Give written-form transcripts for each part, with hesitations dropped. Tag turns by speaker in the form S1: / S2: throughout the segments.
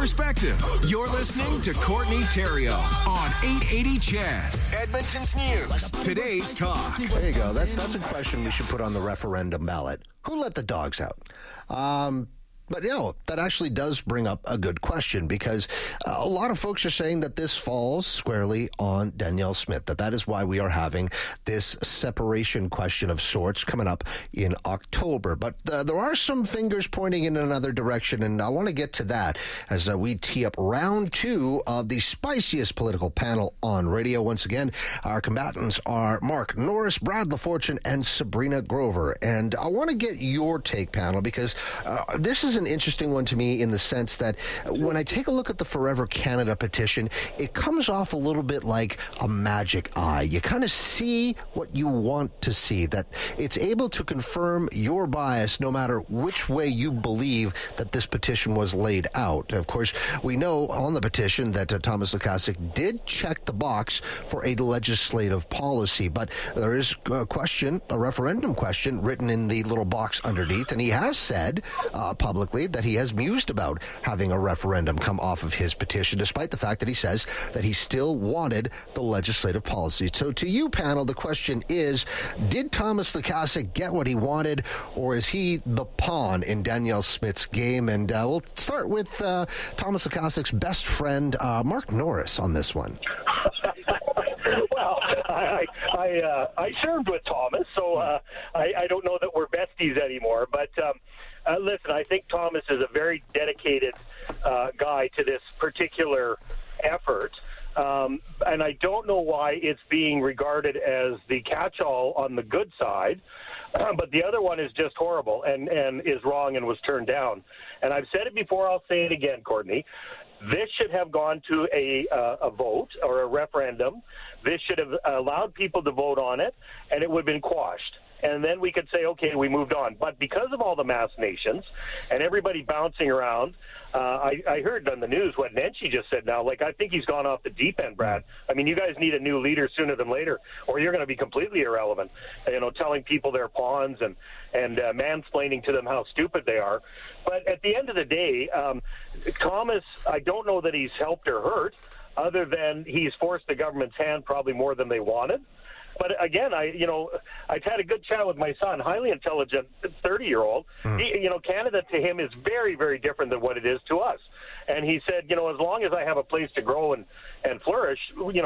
S1: perspective. You're listening to Courtney Theriault on 880 CHED, Edmonton's News. Today's Talk.
S2: There you go. That's a question we should put on the referendum ballot. Who let the dogs out? But, that actually does bring up a good question, because a lot of folks are saying that this falls squarely on Danielle Smith, that is why we are having this separation question of sorts coming up in October. But there are some fingers pointing in another direction, and I want to get to that as we tee up round two of the spiciest political panel on radio. Once again, our combatants are Mark Norris, Brad LaFortune, and Sabrina Grover. And I want to get your take, panel, because this is an interesting one to me in the sense that when I take a look at the Forever Canada petition, it comes off a little bit like a magic eye. You kind of see what you want to see, that it's able to confirm your bias no matter which way you believe that this petition was laid out. Of course, we know on the petition that Thomas Lukaszuk did check the box for a legislative policy, but there is a referendum question written in the little box underneath, and he has said publicly that he has mused about having a referendum come off of his petition, despite the fact that he says that he still wanted the legislative policy. So to you, panel, the question is, did Thomas Lukaszuk get what he wanted, or is he the pawn in Danielle Smith's game? And we'll start with Thomas Lukaszuk's best friend, Mark Norris, on this one.
S3: Well, I served with Thomas, so I don't know that we're besties anymore, but listen, I think Thomas is a very dedicated guy to this particular effort, and I don't know why it's being regarded as the catch-all on the good side, but the other one is just horrible and is wrong and was turned down. And I've said it before, I'll say it again, Courtney. This should have gone to a vote or a referendum. This should have allowed people to vote on it, and it would have been quashed. And then we could say, okay, we moved on. But because of all the machinations and everybody bouncing around, I heard on the news what Nenshi just said now. Like, I think he's gone off the deep end, Brad. I mean, you guys need a new leader sooner than later, or you're going to be completely irrelevant, telling people they're pawns and mansplaining to them how stupid they are. But at the end of the day, Thomas, I don't know that he's helped or hurt, other than he's forced the government's hand probably more than they wanted. But again, I've had a good chat with my son, highly intelligent 30-year-old. Canada to him is very, very different than what it is to us. And he said, as long as I have a place to grow and flourish,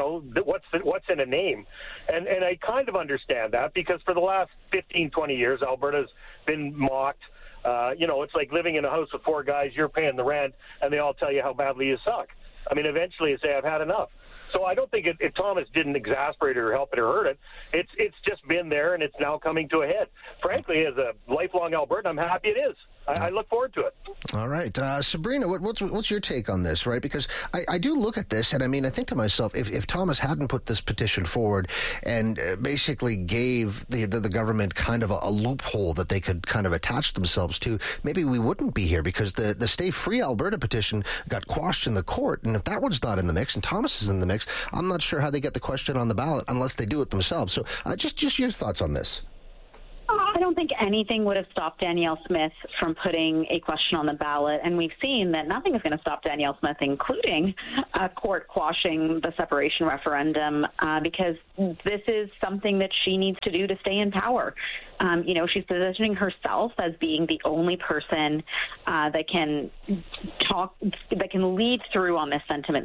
S3: what's in a name? And I kind of understand that, because for the last 15, 20 years, Alberta's been mocked. It's like living in a house with four guys, you're paying the rent, and they all tell you how badly you suck. I mean, eventually you say, I've had enough. So I don't think if Thomas didn't exasperate it or help it or hurt it, it's just been there, and it's now coming to a head. Frankly, as a lifelong Albertan, I'm happy it is. I look forward to it.
S2: All right. Sabrina, what's your take on this, right? Because I do look at this, and I think to myself, if Thomas hadn't put this petition forward and basically gave the government kind of a loophole that they could kind of attach themselves to, maybe we wouldn't be here, because the Stay Free Alberta petition got quashed in the court, and if that one's not in the mix and Thomas is in the mix, I'm not sure how they get the question on the ballot unless they do it themselves. So just your thoughts on this.
S4: I don't think anything would have stopped Danielle Smith from putting a question on the ballot, and we've seen that nothing is going to stop Danielle Smith, including a court quashing the separation referendum, because this is something that she needs to do to stay in power. She's positioning herself as being the only person that can lead through on this sentiment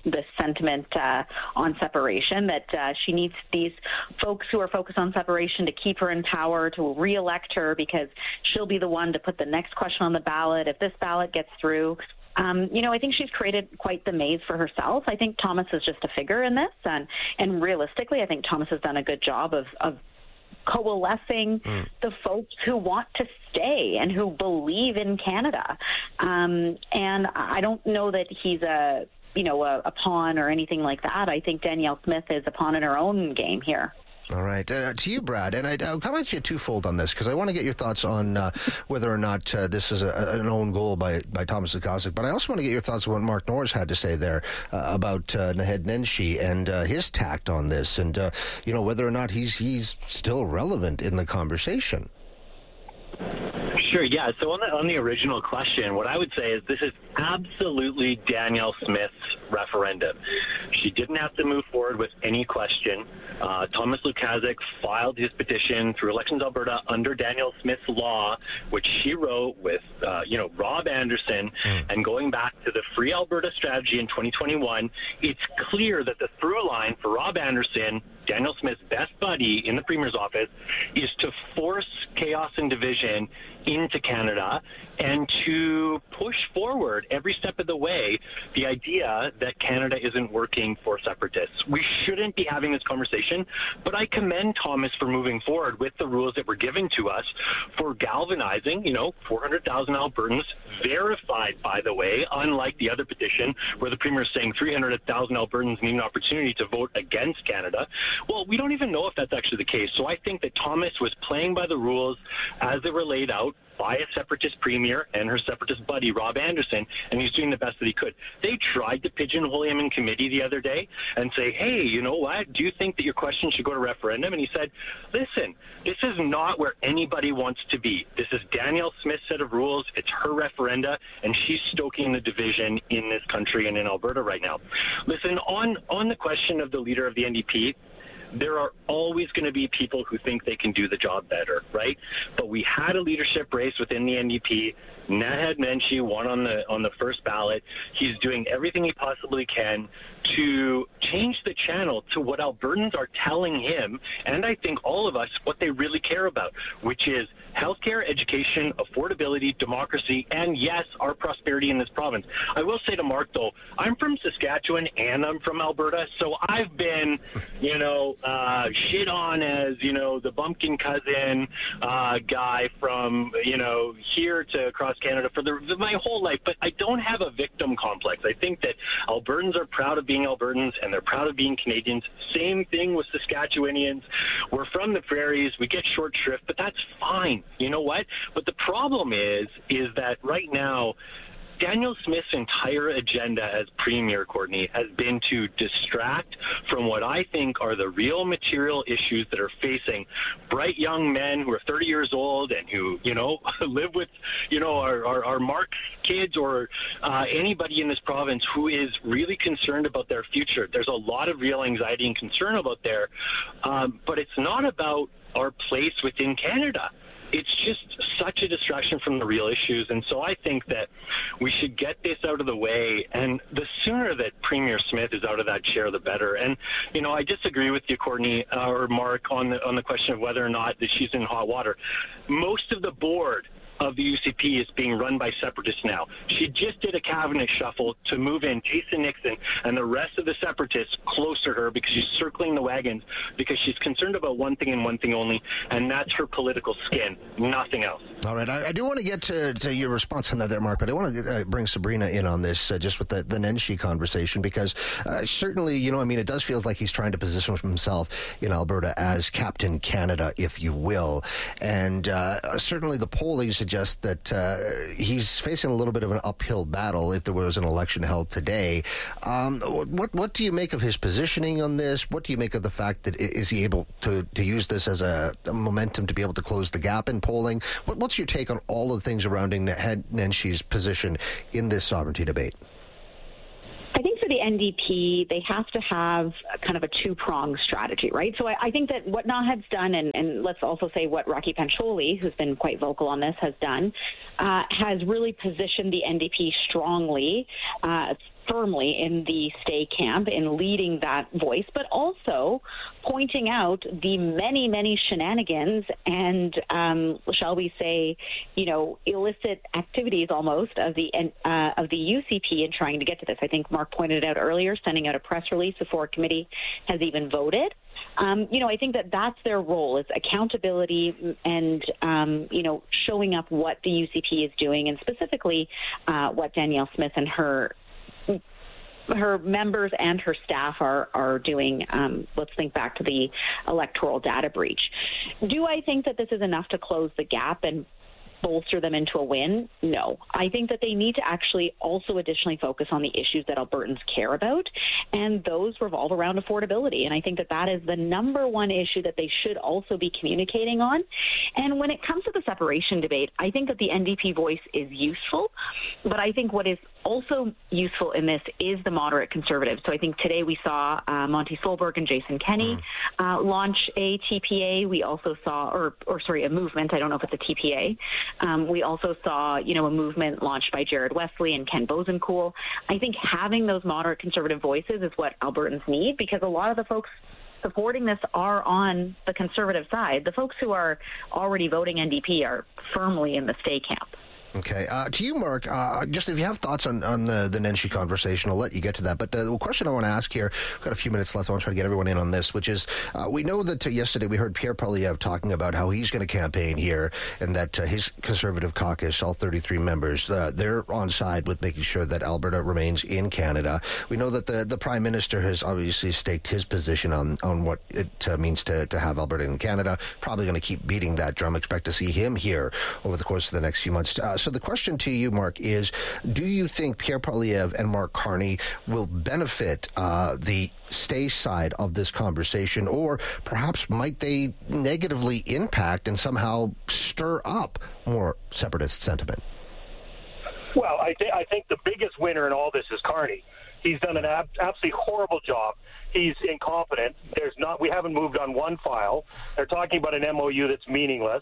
S4: on separation. That she needs these folks who are focused on separation to keep her in power, to re-elect her, because she'll be the one to put the next question on the ballot if this ballot gets through. I think she's created quite the maze for herself. I think Thomas is just a figure in this, and realistically, I think Thomas has done a good job of coalescing the folks who want to stay and who believe in Canada. And I don't know that he's a pawn or anything like that. I think Danielle Smith is a pawn in her own game here.
S2: All right. To you, Brad, and I'll come at you twofold on this, because I want to get your thoughts on whether or not this is an own goal by Thomas Lukaszuk, but I also want to get your thoughts on what Mark Norris had to say there about Naheed Nenshi and his tact on this, and whether or not he's still relevant in the conversation.
S5: Sure. Sure, yeah. So on the original question, what I would say is this is absolutely Danielle Smith's referendum. She didn't have to move forward with any question. Thomas Lukaszuk filed his petition through Elections Alberta under Danielle Smith's law, which she wrote with, Rob Anderson. And going back to the Free Alberta strategy in 2021, it's clear that the through line for Rob Anderson, Danielle Smith's best buddy in the Premier's office, is to force chaos and division into Canada and to push forward every step of the way the idea that Canada isn't working for separatists. We shouldn't be having this conversation, but I commend Thomas for moving forward with the rules that were given to us for galvanizing, 400,000 Albertans, verified, by the way, unlike the other petition where the Premier is saying 300,000 Albertans need an opportunity to vote against Canada. Well, we don't even know if that's actually the case. So I think that Thomas was playing by the rules as they were laid out by a separatist premier and her separatist buddy, Rob Anderson, and he's doing the best that he could. They tried to pigeonhole him in committee the other day and say, hey, you know what? Do you think that your question should go to referendum? And he said, listen, this is not where anybody wants to be. This is Danielle Smith's set of rules. It's her referenda, and she's stoking the division in this country and in Alberta right now. Listen, on the question of the leader of the NDP, there are always going to be people who think they can do the job better, right? But we had a leadership race within the NDP. Naheed Menchie won on the first ballot. He's doing everything he possibly can to change the channel to what Albertans are telling him, and I think all of us, what they really care about, which is healthcare, education, affordability, democracy, and yes, our prosperity in this province. I will say to Mark, though, I'm from Saskatchewan and I'm from Alberta, so I've been, shit on as, the bumpkin cousin guy from, here to across Canada for my whole life, but I don't have a victim complex. I think that Albertans are proud of being Albertans and they're proud of being Canadians. Same thing with Saskatchewanians. We're from the prairies. We get short shrift, but that's fine. You know what? But the problem is that right now, Danielle Smith's entire agenda as Premier, Courtney, has been to distract from what I think are the real material issues that are facing bright young men who are 30 years old and who, live with, our Mark's kids or anybody in this province who is really concerned about their future. There's a lot of real anxiety and concern about there, but it's not about our place within Canada. It's just such a distraction from the real issues. And so I think that we should get this out of the way. And the sooner that Premier Smith is out of that chair, the better. And, I disagree with you, Courtney, or Mark, on the question of whether or not that she's in hot water. Most of the board of the UCP is being run by separatists now. She just did a cabinet shuffle to move in Jason Nixon and the rest of the separatists closer to her because she's circling the wagons because she's concerned about one thing and one thing only, and that's her political skin, nothing else.
S2: All right. I do want to get to your response on that there, Mark, but I want to bring Sabrina in on this just with the Nenshi conversation because certainly, it does feel like he's trying to position himself in Alberta as Captain Canada, if you will. And certainly the polling suggests that he's facing a little bit of an uphill battle if there was an election held today. What do you make of his positioning on this? What do you make of the fact that is he able to use this as a momentum to be able to close the gap in polling? What's your take on all of the things surrounding Nenshi's position in this sovereignty debate?
S4: I think for the NDP, they have to have kind of a two-pronged strategy, right? So I think that what Naheed's done, and let's also say what Rocky Pancholi, who's been quite vocal on this, has done, has really positioned the NDP strongly, firmly in the stay camp, in leading that voice, but also pointing out the many, many shenanigans and, shall we say, illicit activities almost of the UCP in trying to get to this. I think Mark pointed out earlier, sending out a press release before a committee has even voted. I think that's their role, is accountability and, showing up what the UCP is doing, and specifically what Danielle Smith and her members and her staff are doing. Let's think back to the electoral data breach. Do I think that this is enough to close the gap and bolster them into a win? No. I think that they need to actually also additionally focus on the issues that Albertans care about, and those revolve around affordability. And I think that that is the number one issue that they should also be communicating on. And when it comes to the separation debate, I think that the NDP voice is useful, but I think what is also useful in this is the moderate Conservatives. So I think today we saw Monty Solberg and Jason Kenney launch a TPA. We also saw, a movement. I don't know if it's a TPA. We also saw, a movement launched by Jared Wesley and Ken Bosenkool. I think having those moderate Conservative voices is what Albertans need, because a lot of the folks supporting this are on the Conservative side. The folks who are already voting NDP are firmly in the stay camp.
S2: Okay. To you, Mark, just if you have thoughts on the Nenshi conversation, I'll let you get to that. But the question I want to ask here, we've got a few minutes left. I want to try to get everyone in on this, which is we know that yesterday we heard Pierre Poilievre talking about how he's going to campaign here and that his Conservative caucus, all 33 members, they're on side with making sure that Alberta remains in Canada. We know that the Prime Minister has obviously staked his position on what it means to have Alberta in Canada. Probably going to keep beating that drum. Expect to see him here over the course of the next few months. So the question to you, Mark, is do you think Pierre Poilievre and Mark Carney will benefit the stay side of this conversation, or perhaps might they negatively impact and somehow stir up more separatist sentiment?
S3: Well, I think the biggest winner in all this is Carney. He's done an absolutely horrible job. He's incompetent. We haven't moved on one file. They're talking about an MOU that's meaningless.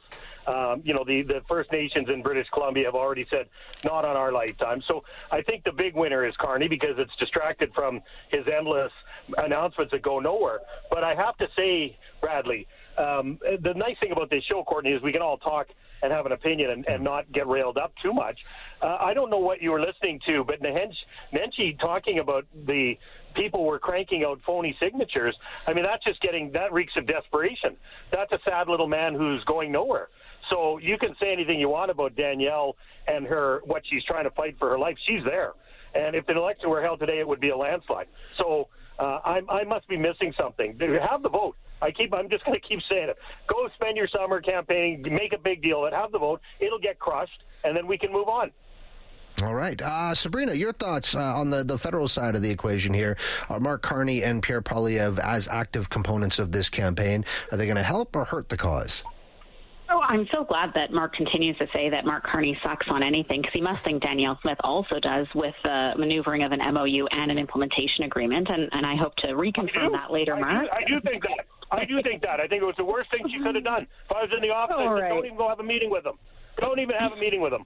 S3: The First Nations in British Columbia have already said not on our lifetime. So I think the big winner is Carney, because it's distracted from his endless announcements that go nowhere. But I have to say, Bradley, the nice thing about this show, Courtney, is we can all talk and have an opinion and not get railed up too much. I don't know what you were listening to, but Nenshi talking about the people were cranking out phony signatures. I mean, that reeks of desperation. That's a sad little man who's going nowhere. So you can say anything you want about Danielle and what she's trying to fight for her life. She's there. And if an election were held today, it would be a landslide. So I must be missing something. Have the vote. I'm just going to keep saying it. Go spend your summer campaigning, make a big deal of it, have the vote. It'll get crushed, and then we can move on.
S2: All right. Sabrina, your thoughts on the federal side of the equation here. Are Mark Carney and Pierre Poilievre as active components of this campaign? Are they going to help or hurt the cause?
S4: Oh, I'm so glad that Mark continues to say that Mark Carney sucks on anything, because he must think Danielle Smith also does with the maneuvering of an MOU and an implementation agreement, and I hope to reconfirm that later, Mark.
S3: I do think that. I think it was the worst thing she could have done. If I was in the office, don't even go have a meeting with them. Don't even have a meeting with them.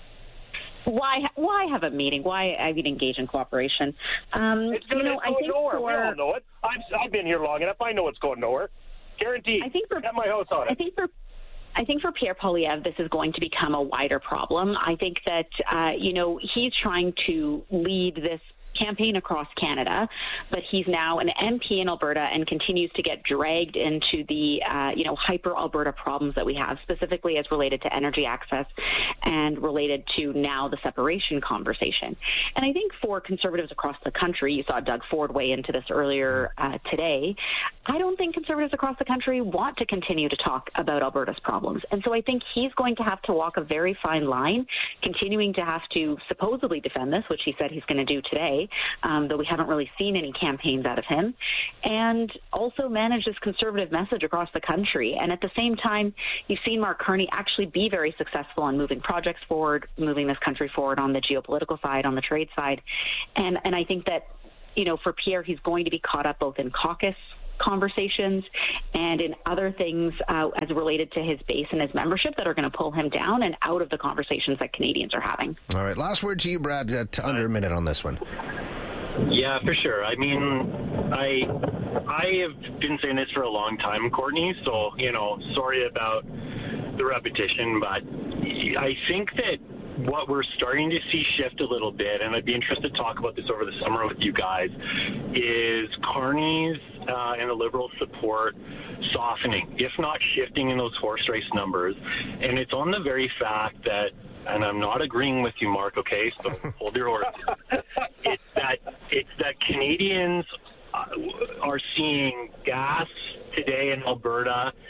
S4: Why have a meeting? Why I would engage in cooperation?
S3: It's going nowhere. We all know it. I've been here long enough. I know it's going nowhere. Guaranteed. Have my house on it.
S4: I think for Pierre Poilievre, this is going to become a wider problem. I think that, he's trying to lead this campaign across Canada, but he's now an MP in Alberta and continues to get dragged into the, hyper Alberta problems that we have, specifically as related to energy access and related to now the separation conversation. And I think for Conservatives across the country, you saw Doug Ford weigh into this earlier today, I don't think Conservatives across the country want to continue to talk about Alberta's problems. And so I think he's going to have to walk a very fine line, continuing to have to supposedly defend this, which he said he's going to do today, though we haven't really seen any campaigns out of him, and also manage this Conservative message across the country. And at the same time, you've seen Mark Carney actually be very successful on moving projects forward, moving this country forward on the geopolitical side, on the trade side. And I think that, for Pierre, he's going to be caught up both in caucus conversations and in other things as related to his base and his membership that are going to pull him down and out of the conversations that Canadians are having.
S2: All right. Last word to you, Brad, under a minute on this one.
S5: Yeah, for sure. I mean, I have been saying this for a long time, Courtney, so, sorry about the repetition, but I think that what we're starting to see shift a little bit, and I'd be interested to talk about this over the summer with you guys, is Carney's and the Liberal support softening, if not shifting in those horse race numbers. And it's on the very fact that, and I'm not agreeing with you, Mark, okay, so hold your horses. It's that Canadians are seeing gas today in Alberta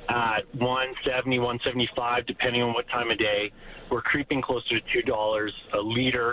S5: at $1.70, $1.75, depending on what time of day. We're creeping closer to $2 a liter.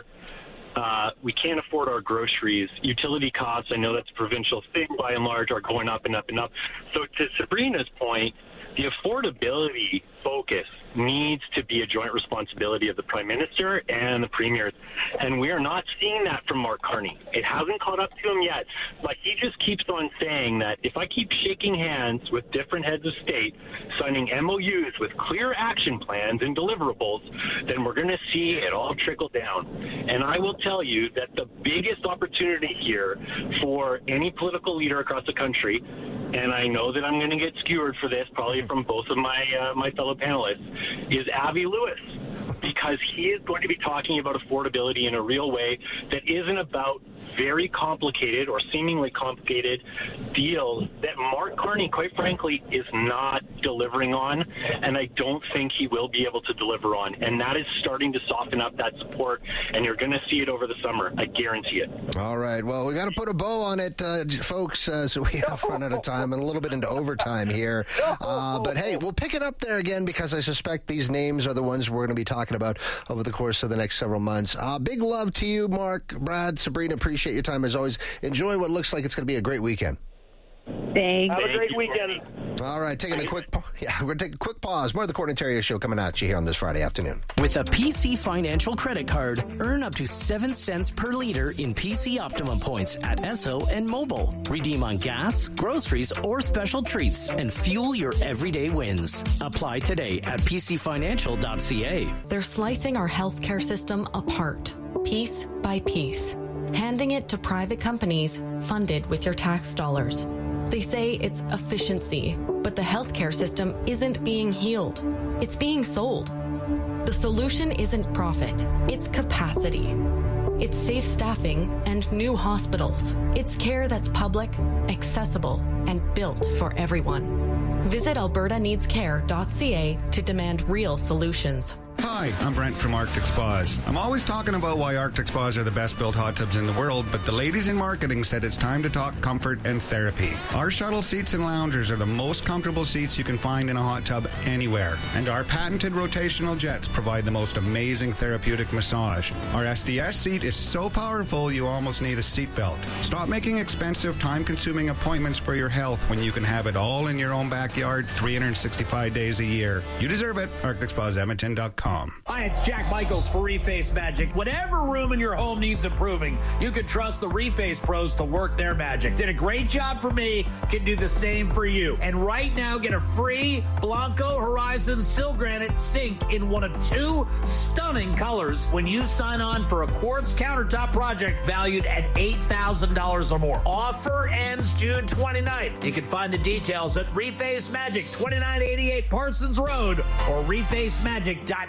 S5: We can't afford our groceries. Utility costs, I know that's a provincial thing by and large, are going up and up and up. So to Sabrina's point, the affordability focus needs to be a joint responsibility of the Prime Minister and the Premiers. And we are not seeing that from Mark Carney. It hasn't caught up to him yet. But he just keeps on saying that if I keep shaking hands with different heads of state, signing MOUs with clear action plans and deliverables, then we're going to see it all trickle down. And I will tell you that the biggest opportunity here for any political leader across the country, and I know that I'm going to get skewered for this, probably from both of my fellow panelists, is Avi Lewis, because he is going to be talking about affordability in a real way that isn't about very complicated or seemingly complicated deals that Mark Carney, quite frankly, is not delivering on, and I don't think he will be able to deliver on. And that is starting to soften up that support, and you're going to see it over the summer. I guarantee it.
S2: All right. Well, we got to put a bow on it, folks, so we have run out of time and a little bit into overtime here. But, hey, we'll pick it up there again because I suspect these names are the ones we're going to be talking about over the course of the next several months. Big love to you, Mark, Brad, Sabrina. Appreciate your time as always. Enjoy what looks like it's going to be a great weekend.
S4: Thanks.
S3: Have a great weekend.
S2: All right, we're going to take a quick pause. More of the Courtney Terrio Show coming at you here on this Friday afternoon.
S6: With a PC Financial credit card, earn up to 7 cents per liter in PC Optimum points at Esso and Mobile. Redeem on gas, groceries, or special treats, and fuel your everyday wins. Apply today at pcfinancial.ca.
S7: They're slicing our healthcare system apart, piece by piece, handing it to private companies funded with your tax dollars. They say it's efficiency, but the healthcare system isn't being healed. It's being sold. The solution isn't profit, it's capacity. It's safe staffing and new hospitals. It's care that's public, accessible, and built for everyone. Visit albertaneedscare.ca to demand real solutions.
S8: Hi, I'm Brent from Arctic Spas. I'm always talking about why Arctic Spas are the best built hot tubs in the world, but the ladies in marketing said it's time to talk comfort and therapy. Our shuttle seats and loungers are the most comfortable seats you can find in a hot tub anywhere, and our patented rotational jets provide the most amazing therapeutic massage. Our SDS seat is so powerful you almost need a seatbelt. Stop making expensive, time-consuming appointments for your health when you can have it all in your own backyard 365 days a year. You deserve it. ArcticSpasEdmonton.com.
S9: Hi, it's Jack Michaels for Reface Magic. Whatever room in your home needs improving, you can trust the Reface pros to work their magic. Did a great job for me, can do the same for you. And right now, get a free Blanco Horizon Silgranite sink in one of 2 stunning colors when you sign on for a quartz countertop project valued at $8,000 or more. Offer ends June 29th. You can find the details at Reface Magic, 2988 Parsons Road, or refacemagic.ca.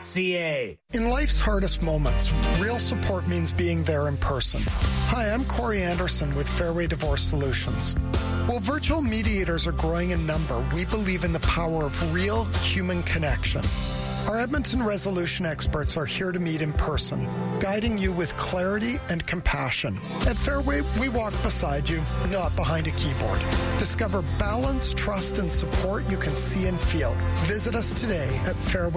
S10: In life's hardest moments, real support means being there in person. Hi, I'm Corey Anderson with Fairway Divorce Solutions. While virtual mediators are growing in number, we believe in the power of real human connection. Our Edmonton resolution experts are here to meet in person, guiding you with clarity and compassion. At Fairway, we walk beside you, not behind a keyboard. Discover balance, trust, and support you can see and feel. Visit us today at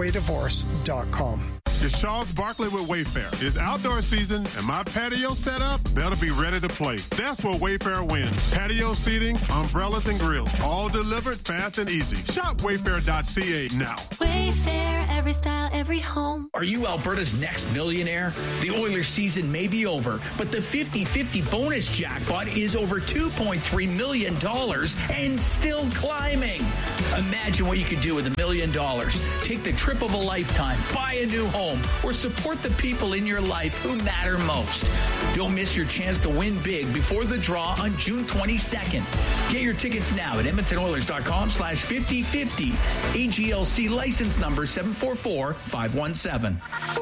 S10: fairwaydivorce.com.
S11: It's Charles Barkley with Wayfair. It's outdoor season, and my patio setup better be ready to play. That's where Wayfair wins. Patio seating, umbrellas, and grills. All delivered fast and easy. Shop wayfair.ca now.
S12: Wayfair, every style, every home.
S13: Are you Alberta's next millionaire? The Oilers season may be over, but the 50-50 bonus jackpot is over $2.3 million and still climbing. Imagine what you could do with $1 million. Take the trip of a lifetime, buy a new home, or support the people in your life who matter most. Don't miss your chance to win big before the draw on June 22nd. Get your tickets now at EdmontonOilers.com/5050. AGLC license number 744517.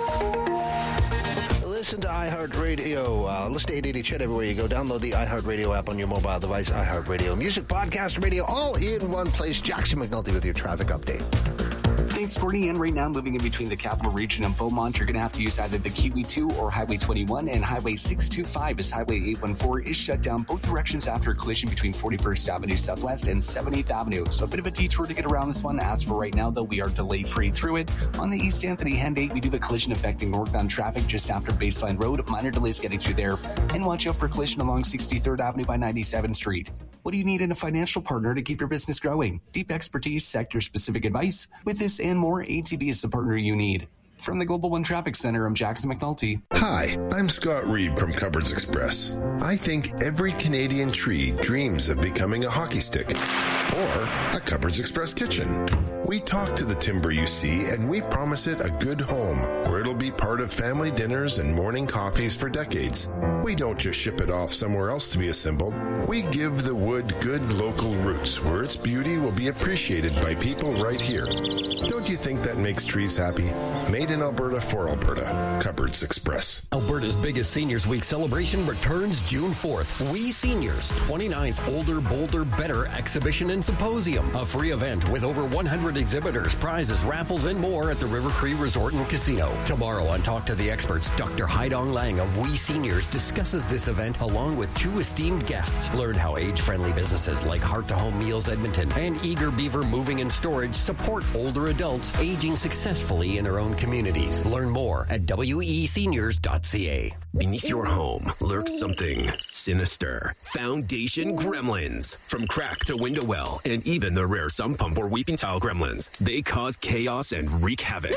S2: Listen to iHeartRadio. Listen to 880 Chet everywhere you go. Download the iHeartRadio app on your mobile device. iHeartRadio. Music, podcast, radio, all in one place. Jackson McNulty with your traffic update.
S1: Think
S14: it's Courtney, and right now moving in between the Capital Region and Beaumont, you're going to have to use either the Kiwi 2 or Highway 21, and Highway 625 as Highway 814 is shut down both directions after a collision between 41st Avenue Southwest and 78th Avenue. So a bit of a detour to get around this one. As for right now, though, we are delay-free through it. On the East Anthony Henday, we do have a collision affecting northbound traffic just after Baseline Road. Minor delays getting through there. And watch out for collision along 63rd Avenue by 97th Street. What do you need in a financial partner to keep your business growing? Deep expertise, sector-specific advice. With this and more, ATB is the partner you need. From the Global One Traffic Center, I'm Jackson McNulty.
S15: Hi, I'm Scott Reed from Cupboards Express. I think every Canadian tree dreams of becoming a hockey stick or a Cupboards Express kitchen. We talk to the timber you see, and we promise it a good home where it'll be part of family dinners and morning coffees for decades. We don't just ship it off somewhere else to be assembled. We give the wood good local roots where its beauty will be appreciated by people right here. Don't you think that makes trees happy? Made in Alberta for Alberta. Cupboards Express.
S16: Alberta's biggest Seniors Week celebration returns June 4th. We Seniors 29th Older, Bolder, Better Exhibition and Symposium. A free event with over 100 exhibitors, prizes, raffles, and more at the River Cree Resort and Casino. Tomorrow on Talk to the Experts, Dr. Haidong Lang of We Seniors discusses this event along with two esteemed guests. Learn how age-friendly businesses like Heart to Home Meals Edmonton and Eager Beaver Moving and Storage support older adults aging successfully in their own communities. Learn more at weseniors.ca.
S17: Beneath your home lurks something sinister. Foundation gremlins. From crack to window well, and even the rare sump pump or weeping tile gremlins. They cause chaos and wreak havoc.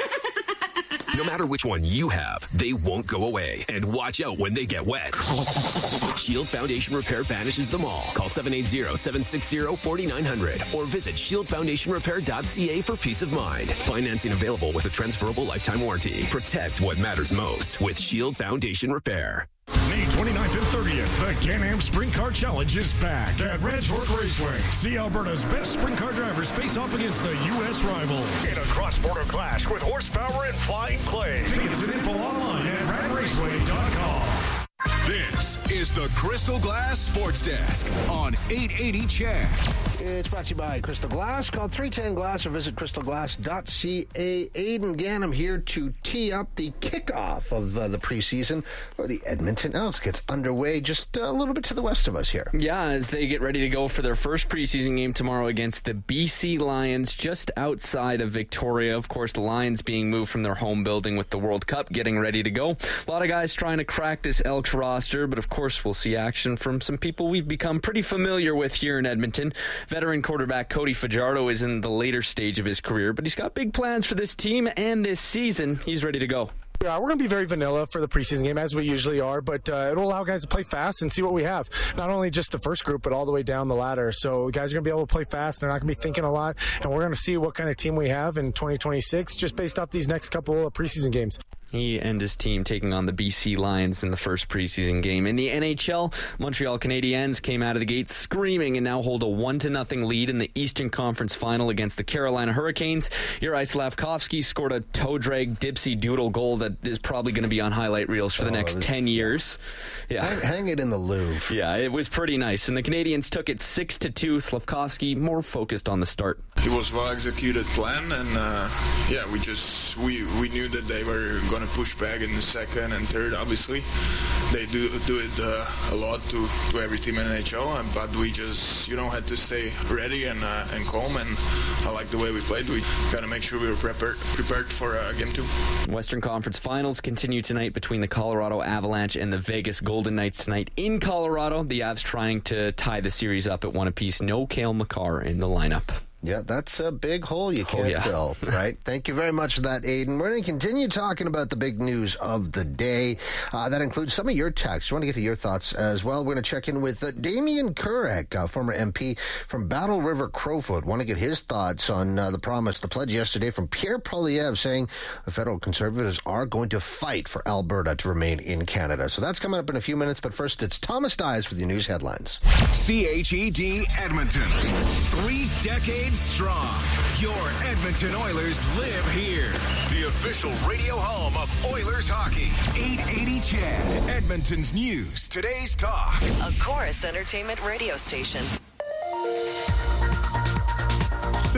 S17: No matter which one you have, they won't go away. And watch out when they get wet. Shield Foundation Repair banishes them all. Call 780-760-4900 or visit shieldfoundationrepair.ca for peace of mind. Financing available with a transferable lifetime warranty. Protect what matters most with Shield Foundation Repair.
S18: May 29th and 30th, the Can-Am Sprint Car Challenge is back at Ranch Fork Raceway. See Alberta's best sprint car drivers face off against the U.S. rivals in a cross-border clash with horsepower and flying clay. Tickets and info online at radraceway.com.
S1: This is the Crystal Glass Sports Desk on 880 CHED.
S2: It's brought to you by Crystal Glass. Call 310-GLASS or visit crystalglass.ca. Aidan Gannam here to tee up the kickoff of the preseason for the Edmonton Elks. Gets underway just a little bit to the west of us here.
S19: Yeah, as they get ready to go for their first preseason game tomorrow against the BC Lions just outside of Victoria. Of course, the Lions being moved from their home building with the World Cup getting ready to go. A lot of guys trying to crack this Elks roster, but of course we'll see action from some people we've become pretty familiar with here in Edmonton. Veteran quarterback Cody Fajardo is in the later stage of his career, but he's got big plans for this team and this season. He's ready to go.
S20: Yeah, we're going to be very vanilla for the preseason game, as we usually are, but it'll allow guys to play fast and see what we have. Not only just the first group, but all the way down the ladder. So guys are going to be able to play fast. They're not going to be thinking a lot, and we're going to see what kind of team we have in 2026 just based off these next couple of preseason games.
S19: He and his team taking on the BC Lions in the first preseason game. In the NHL, Montreal Canadiens came out of the gate screaming and now hold a 1-0 lead in the Eastern Conference Final against the Carolina Hurricanes. Juraj Slavkovsky scored a toe-drag dipsy-doodle goal that is probably going to be on highlight reels for the next 10 years. Yeah,
S2: hang it in the Louvre.
S19: Yeah, it was pretty nice. And the Canadiens took it 6-2. Slavkovsky more focused on the start.
S21: It was a well-executed plan, and we knew that they were going to push back in the second and third. Obviously, they do it a lot to every team in NHL, but we just had to stay ready and calm. And I like the way we played. We got to make sure we were prepared for game 2.
S19: Western Conference Finals continue tonight between the Colorado Avalanche and the Vegas Golden Knights tonight in Colorado. The Avs trying to tie the series up at 1 apiece. No Cale Makar in the lineup.
S2: Yeah, that's a big hole you can't fill, right? Thank you very much for that, Aidan. We're going to continue talking about the big news of the day. That includes some of your texts. I want to get to your thoughts as well. We're going to check in with Damian Kurek, former MP from Battle River Crowfoot. Want to get his thoughts on the pledge yesterday from Pierre Poilievre saying the federal Conservatives are going to fight for Alberta to remain in Canada. So that's coming up in a few minutes, but first it's Thomas Dyes with your news headlines.
S1: CHED Edmonton. 3 decades strong. Your Edmonton Oilers live here. The official radio home of Oilers hockey. 880 CHED, Edmonton's news, today's talk.
S22: A Chorus Entertainment radio station.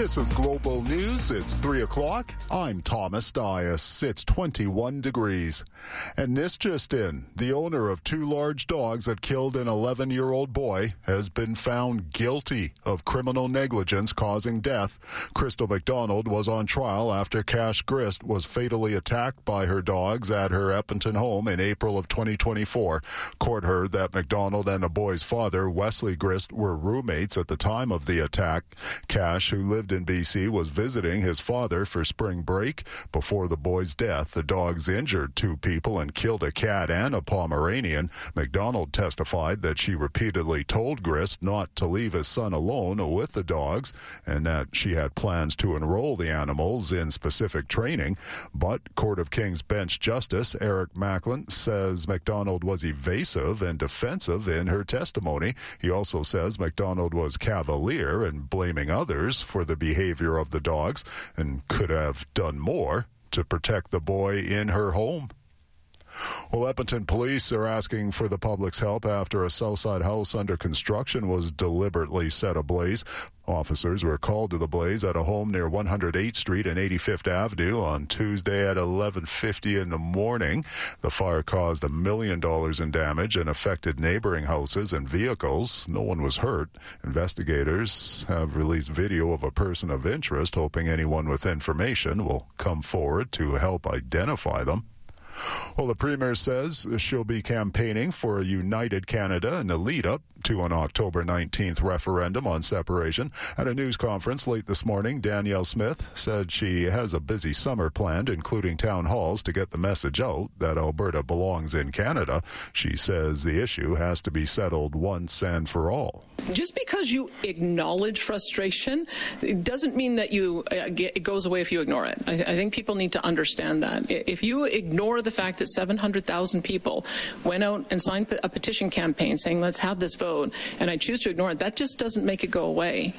S5: This is Global News. It's 3 o'clock. I'm Thomas Dias. It's 21 degrees. And this just in. The owner of 2 large dogs that killed an 11-year-old boy has been found guilty of criminal negligence causing death. Crystal McDonald was on trial after Cash Grist was fatally attacked by her dogs at her Edmonton home in April of 2024. Court heard that McDonald and the boy's father, Wesley Grist, were roommates at the time of the attack. Cash, who lived in BC, was visiting his father for spring break. Before the boy's death, the dogs injured 2 people and killed a cat and a Pomeranian. McDonald testified that she repeatedly told Grist not to leave his son alone with the dogs and that she had plans to enroll the animals in specific training. But Court of King's Bench Justice Eric Macklin says McDonald was evasive and defensive in her testimony. He also says McDonald was cavalier in blaming others for the behavior of the dogs and could have done more to protect the boy in her home. Well, Edmonton police are asking for the public's help after a Southside house under construction was deliberately set ablaze. Officers were called to the blaze at a home near 108th Street and 85th Avenue on Tuesday at 11:50 in the morning. The fire caused $1 million in damage and affected neighboring houses and vehicles. No one was hurt. Investigators have released video of a person of interest, hoping anyone with information will come forward to help identify them. Well, the Premier says she'll be campaigning for a united Canada in the lead-up to an October 19th referendum on separation. At a news conference late this morning, Danielle Smith said she has a busy summer planned, including town halls, to get the message out that Alberta belongs in Canada. She says the issue has to be settled once and for all.
S22: Just because you acknowledge frustration, it doesn't mean that it goes away if you ignore it. I think people need to understand that. If you ignore the fact that 700,000 people went out and signed a petition campaign saying, let's have this vote, and I choose to ignore it, that just doesn't make it go away.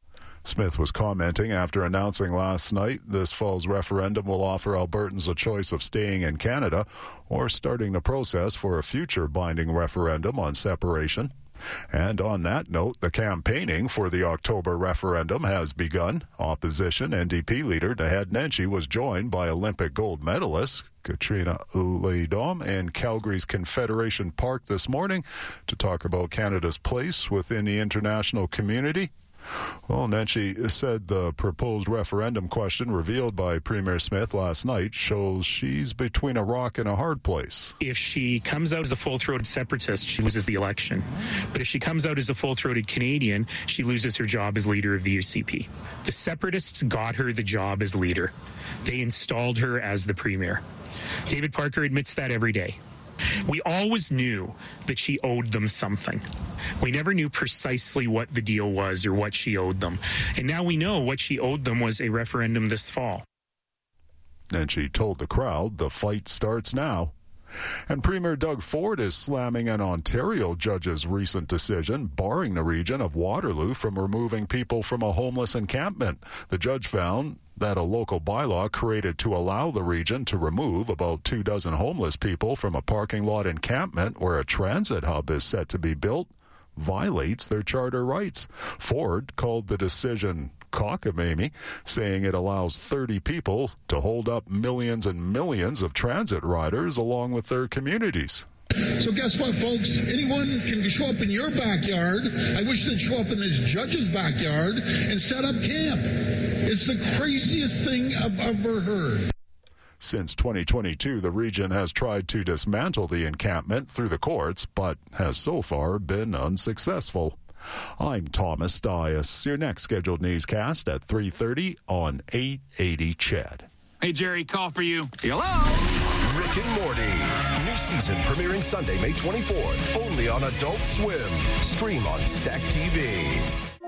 S5: Smith was commenting after announcing last night this fall's referendum will offer Albertans a choice of staying in Canada or starting the process for a future binding referendum on separation. And on that note, the campaigning for the October referendum has begun. Opposition NDP leader Naheed Nenshi was joined by Olympic gold medalist Katrina Leydom in Calgary's Confederation Park this morning to talk about Canada's place within the international community. Well, Nenshi said the proposed referendum question revealed by Premier Smith last night shows she's between a rock and a hard place.
S23: If she comes out as a full-throated separatist, she loses the election. But if she comes out as a full-throated Canadian, she loses her job as leader of the UCP. The separatists got her the job as leader. They installed her as the premier. David Parker admits that every day. We always knew that she owed them something. We never knew precisely what the deal was or what she owed them. And now we know what she owed them was a referendum this fall.
S5: And she told the crowd the fight starts now. And Premier Doug Ford is slamming an Ontario judge's recent decision barring the region of Waterloo from removing people from a homeless encampment. The judge found that a local bylaw created to allow the region to remove about 24 homeless people from a parking lot encampment where a transit hub is set to be built violates their charter rights. Ford called the decision cockamamie, saying it allows 30 people to hold up millions and millions of transit riders along with their communities.
S24: So guess what, folks? Anyone can show up in your backyard. I wish they'd show up in this judge's backyard and set up camp. It's the craziest thing I've ever heard.
S5: Since 2022, the region has tried to dismantle the encampment through the courts, but has so far been unsuccessful. I'm Thomas Dias. Your next scheduled newscast at 3:30 on 880 CHED.
S25: Hey, Jerry, call for you.
S26: Hello? Rick and Morty. New season premiering Sunday, May 24th. Only on Adult Swim. Stream on Stack TV.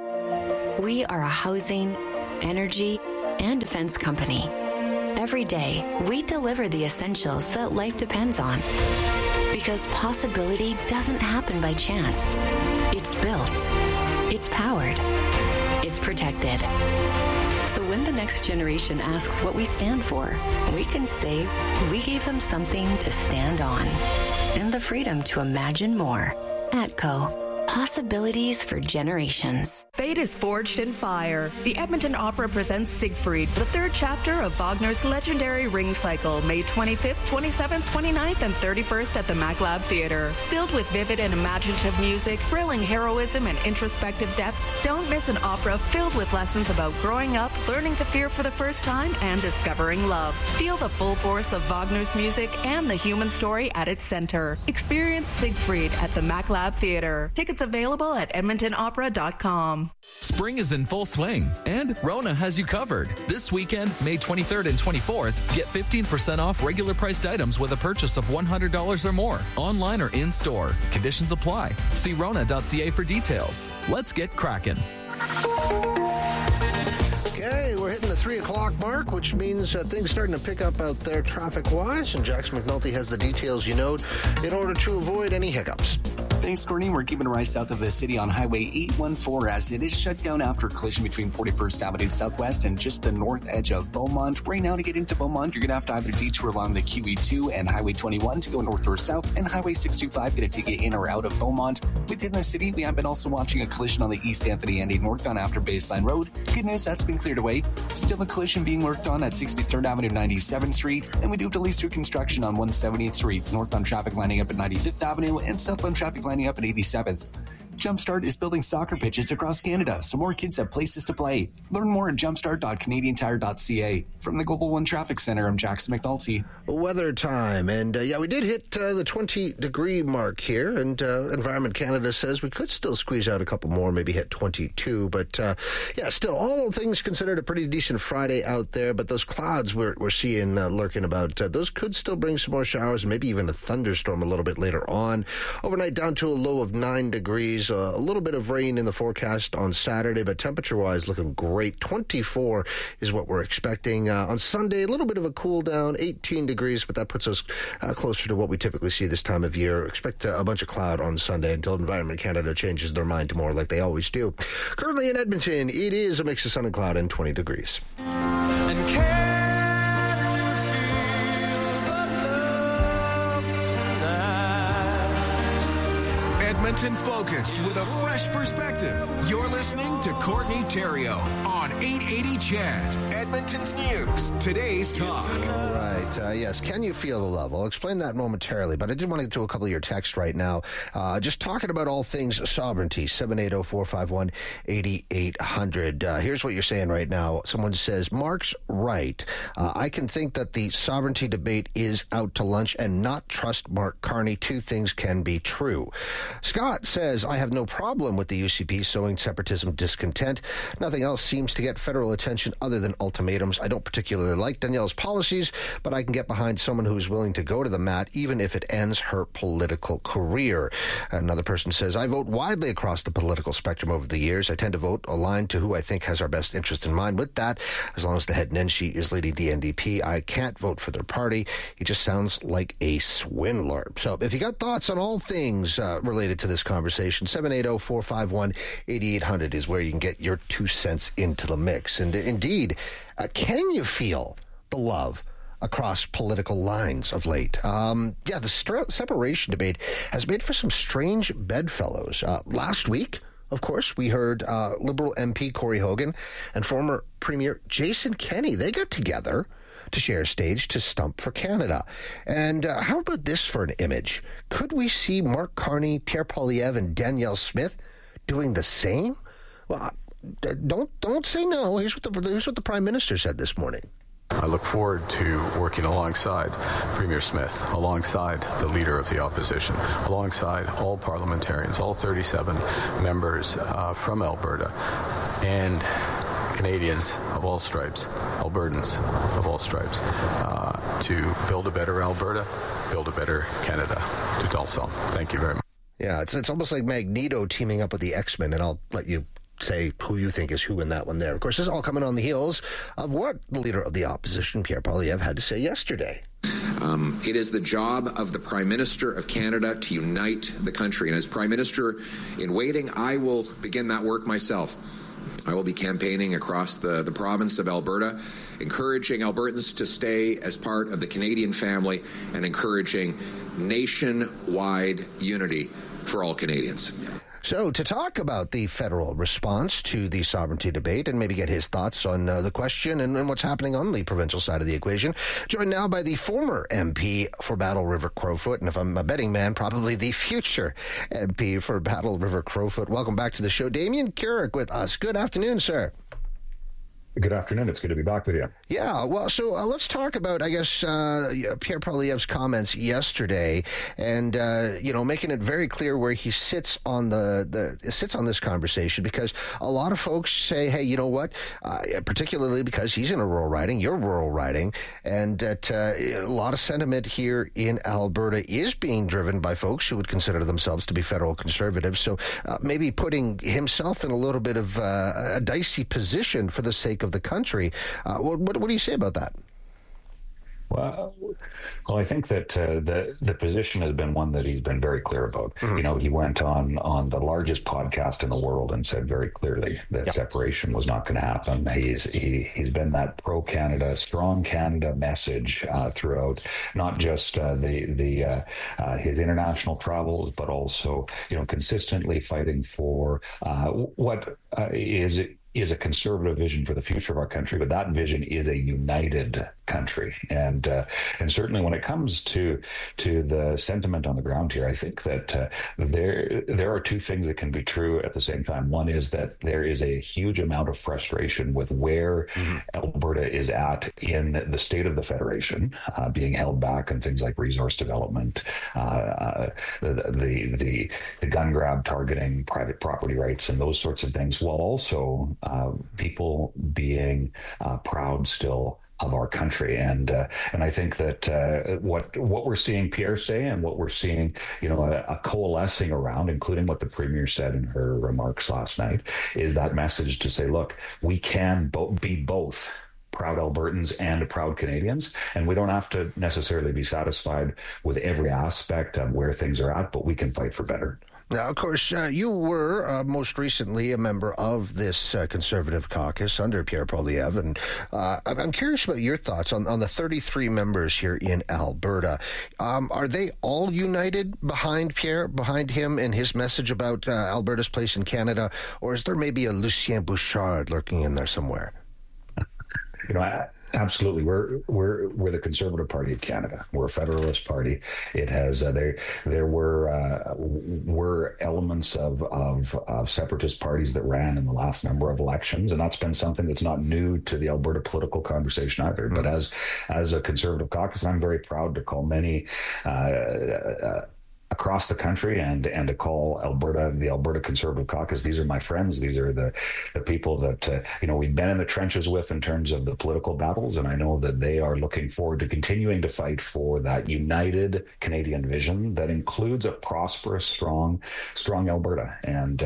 S27: We are a housing, energy, and defense company. Every day, we deliver the essentials that life depends on. Because possibility doesn't happen by chance. It's built. It's powered. It's protected. So when the next generation asks what we stand for, we can say we gave them something to stand on. And the freedom to imagine more. ATCO. Possibilities for generations.
S3: Fate is forged in fire. The Edmonton Opera presents Siegfried, the third chapter of Wagner's legendary Ring Cycle, May 25th, 27th, 29th, and 31st at the MacLab Theatre. Filled with vivid and imaginative music, thrilling heroism, and introspective depth, don't miss an opera filled with lessons about growing up, learning to fear for the first time, and discovering love. Feel the full force of Wagner's music and the human story at its center. Experience Siegfried at the MacLab Theatre. Tickets available at edmontonopera.com.
S4: Spring is in full swing, and Rona has you covered. This weekend, May 23rd and 24th, get 15% off regular priced items with a purchase of $100 or more, online or in-store. Conditions apply. See Rona.ca for details. Let's get cracking.
S2: Okay, we're hitting the 3 o'clock mark, which means things starting to pick up out there traffic-wise, and Jackson McNulty has the details you know in order to avoid any hiccups.
S14: Thanks, Courtney. We're keeping a rise south of the city on Highway 814 as it is shut down after a collision between 41st Avenue Southwest and just the north edge of Beaumont. Right now, to get into Beaumont, you're going to have to either detour along the QE2 and Highway 21 to go north or south, and Highway 625 going to take you in or out of Beaumont. Within the city, we have been also watching a collision on the East Anthony and northbound after Baseline Road. Good news, that's been cleared away. Still a collision being worked on at 63rd Avenue, 97th Street, and we do have delays through construction on 170th Street. Northbound traffic lining up at 95th Avenue and southbound traffic lining up at 87th. Jumpstart is building soccer pitches across Canada so more kids have places to play. Learn more at jumpstart.canadiantire.ca. From the Global One Traffic Center, I'm Jackson McNulty.
S2: Weather time. And we did hit the 20-degree mark here. And Environment Canada says we could still squeeze out a couple more, maybe hit 22. But still, all things considered, a pretty decent Friday out there. But those clouds we're seeing lurking about, those could still bring some more showers and maybe even a thunderstorm a little bit later on. Overnight down to a low of 9 degrees. A little bit of rain in the forecast on Saturday, but temperature-wise looking great. 24 is what we're expecting. On Sunday, a little bit of a cool down, 18 degrees, but that puts us closer to what we typically see this time of year. Expect a bunch of cloud on Sunday until Environment Canada changes their mind to more like they always do. Currently in Edmonton, it is a mix of sun and cloud and 20 degrees.
S6: And Edmonton focused with a fresh perspective. You're listening to Courtney Theriault on 880 CHED, Edmonton's news, today's talk.
S2: All right. Yes. Can you feel the love? I'll explain that momentarily, but I did want to get to a couple of your texts right now. Just talking about all things sovereignty, 780-451-8800. Here's what you're saying right now. Someone says, Mark's right. I can think that the sovereignty debate is out to lunch and not trust Mark Carney. Two things can be true. Scott says, I have no problem with the UCP sowing separatism discontent. Nothing else seems to get federal attention other than ultimatums. I don't particularly like Danielle's policies, but I can get behind someone who is willing to go to the mat, even if it ends her political career. Another person says, I vote widely across the political spectrum over the years. I tend to vote aligned to who I think has our best interest in mind. With that, as long as the head Nenshi is leading the NDP, I can't vote for their party. He just sounds like a swindler. So if you got thoughts on all things related to this conversation, 780-451-8800 is where you can get your 2 cents into the mix. And indeed, can you feel the love across political lines of late? The separation debate has made for some strange bedfellows. Last week, of course, we heard Liberal MP Corey Hogan and former Premier Jason Kenney. They got together to share a stage to stump for Canada. And how about this for an image? Could we see Mark Carney, Pierre Poilievre, and Danielle Smith doing the same? Well, don't say no. Here's what the Prime Minister said this morning.
S7: I look forward to working alongside Premier Smith, alongside the Leader of the Opposition, alongside all parliamentarians, all 37 members from Alberta, and Canadians of all stripes, Albertans of all stripes, to build a better Alberta, build a better Canada. Tout ensemble. Thank you very much.
S2: Yeah, it's almost like Magneto teaming up with the X-Men, and I'll let you say who you think is who in that one there. Of course, this is all coming on the heels of what the Leader of the Opposition, Pierre Poilievre, had to say yesterday.
S8: It is the job of the Prime Minister of Canada to unite the country. And as Prime Minister in waiting, I will begin that work myself. I will be campaigning across the province of Alberta, encouraging Albertans to stay as part of the Canadian family and encouraging nationwide unity for all Canadians.
S2: So to talk about the federal response to the sovereignty debate and maybe get his thoughts on the question and what's happening on the provincial side of the equation, joined now by the former MP for Battle River Crowfoot, and if I'm a betting man, probably the future MP for Battle River Crowfoot. Welcome back to the show. Damien Carrick with us. Good afternoon, sir.
S9: Good afternoon. It's good to be back with you.
S2: Yeah, well, so let's talk about, I guess, Pierre Poilievre's comments yesterday, and making it very clear where he sits on sits on this conversation, because a lot of folks say, hey, you know what? Particularly because he's in a rural riding, you're rural riding, and that a lot of sentiment here in Alberta is being driven by folks who would consider themselves to be federal conservatives. So maybe putting himself in a little bit of a dicey position for the sake of the country. What do you say about that?
S9: Well, I think that the position has been one that he's been very clear about. Mm-hmm. You know, he went on the largest podcast in the world and said very clearly that separation was not going to happen. He's been that pro-Canada, strong Canada message throughout, not just his international travels, but also, consistently fighting for what is a conservative vision for the future of our country, but that vision is a united country. And certainly when it comes to the sentiment on the ground here, I think that there are two things that can be true at the same time. One is that there is a huge amount of frustration with where Alberta is at in the state of the Federation, being held back on things like resource development, the gun grab targeting private property rights and those sorts of things, while also people being proud still of our country. And I think that what we're seeing Pierre say and what we're seeing, a coalescing around, including what the Premier said in her remarks last night, is that message to say, look, we can be both proud Albertans and proud Canadians, and we don't have to necessarily be satisfied with every aspect of where things are at, but we can fight for better.
S2: Now, of course, you were most recently a member of this Conservative caucus under Pierre Poilievre, and I'm curious about your thoughts on the 33 members here in Alberta. Are they all united behind Pierre, behind him and his message about Alberta's place in Canada, or is there maybe a Lucien Bouchard lurking in there somewhere?
S9: Absolutely. We're the Conservative Party of Canada. We're a Federalist Party. It has there were elements of separatist parties that ran in the last number of elections, and that's been something that's not new to the Alberta political conversation either. Mm-hmm. But as a Conservative caucus, I'm very proud to call many across the country and to call Alberta, the Alberta Conservative Caucus. These are my friends. These are the people that, we've been in the trenches with in terms of the political battles. And I know that they are looking forward to continuing to fight for that united Canadian vision that includes a prosperous, strong Alberta. And,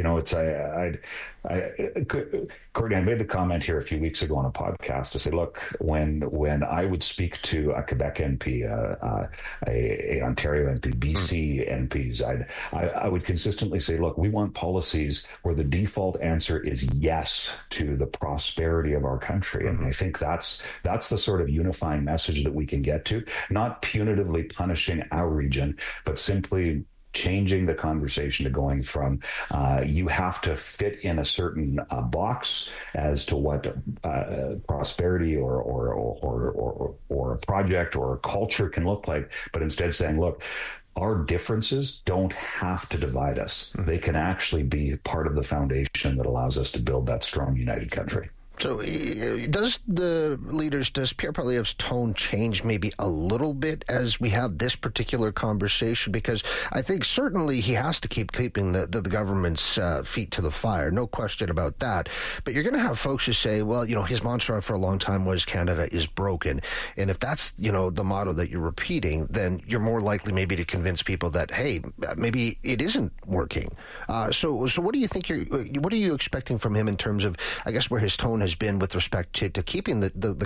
S9: Courtney, I made the comment here a few weeks ago on a podcast to say, look, when I would speak to a Quebec MP, a Ontario MP, BC MPs, I would consistently say, look, we want policies where the default answer is yes to the prosperity of our country. And I think that's the sort of unifying message that we can get to, not punitively punishing our region, but simply changing the conversation to going from you have to fit in a certain box as to what prosperity or a project or a culture can look like, but instead saying, look, our differences don't have to divide us. They can actually be part of the foundation that allows us to build that strong, united country.
S2: So does Pierre Poilievre's tone change maybe a little bit as we have this particular conversation? Because I think certainly he has to keep keeping the government's feet to the fire, no question about that. But you're going to have folks who say, well, his mantra for a long time was Canada is broken. And if that's, the motto that you're repeating, then you're more likely maybe to convince people that, hey, maybe it isn't working. So what do you think what are you expecting from him in terms of, I guess, where his tone has been with respect to keeping the